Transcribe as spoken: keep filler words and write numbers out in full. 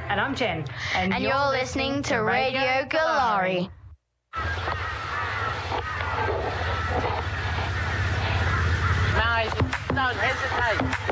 And I'm Jen. And, and you're, you're listening to Radio Galari. Nice, don't hesitate.